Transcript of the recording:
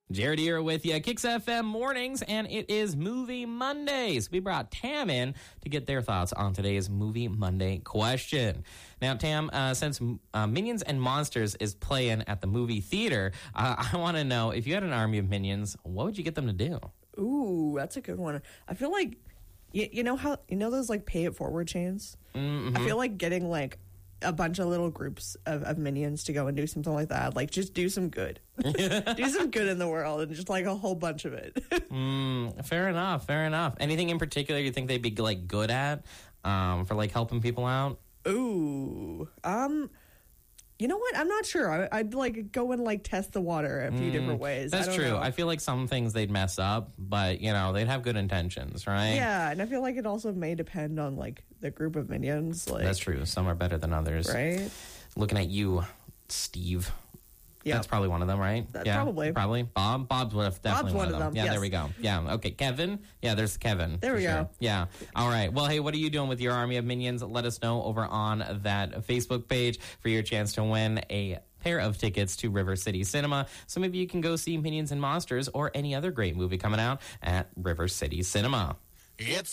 Jared here with you, Kicks FM mornings, and it is Movie Mondays. We brought Tam in to get their thoughts on today's Movie Monday question. Now, Tam, since Minions and Monsters is playing at the movie theater, I want to know, if you had an army of minions, what would you get them to do? Ooh, that's a good one. I feel like, you know those like pay it forward chains? Mm-hmm. I feel like getting like a bunch of little groups of minions to go and do something like that. Like, just do some good. Do some good in the world, and just like a whole bunch of it. Fair enough. Anything in particular you think they'd be like good at for like helping people out? Ooh, you know what? I'm not sure. I'd like go and like test the water a few different ways. That's true. Know. I feel like some things they'd mess up, but they'd have good intentions, right? Yeah, and I feel like it also may depend on like the group of minions. Like, that's true. Some are better than others, right? Looking at you, Steve. Yeah, that's probably one of them, right? Yeah, probably. Bob's definitely one of them. Yeah, yes. There we go. Yeah, okay. Kevin. Yeah, there's Kevin. There we go. Yeah. All right. Well, hey, what are you doing with your army of minions? Let us know over on that Facebook page for your chance to win a pair of tickets to River City Cinema. So maybe you can go see Minions and Monsters or any other great movie coming out at River City Cinema. It's